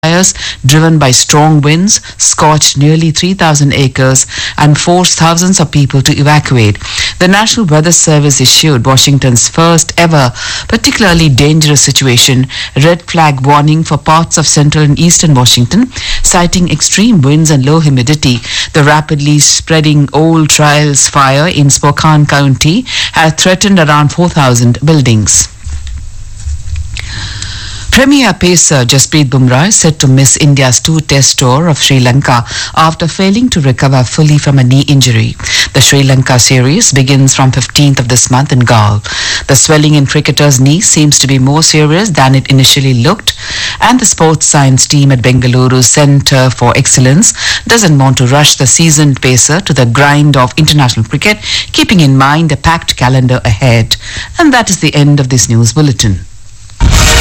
Fires driven by strong winds scorched nearly 3,000 acres and forced thousands of people to evacuate. The National Weather Service issued Washington's first ever particularly dangerous situation red flag warning for parts of central and eastern Washington, citing extreme winds and low humidity. The rapidly spreading Old Trials fire in Spokane County has threatened around 4,000 buildings. Premier pacer Jasprit Bumrah is set to miss India's two-test tour of Sri Lanka after failing to recover fully from a knee injury. The Sri Lanka series begins from 15th of this month in Galle. The swelling in cricketer's knee seems to be more serious than it initially looked, and the sports science team at Bengaluru Centre for Excellence doesn't want to rush the seasoned pacer to the grind of international cricket, keeping in mind a packed calendar ahead. And that is the end of this news bulletin.